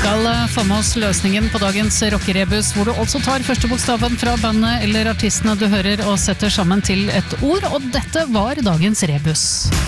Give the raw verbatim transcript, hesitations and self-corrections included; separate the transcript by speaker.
Speaker 1: skal få med oss løsningen på dagens rockerebus, hvor du også tar første bokstaven fra bandet eller artistene du hører og setter sammen til et ord, og dette var dagens rebus.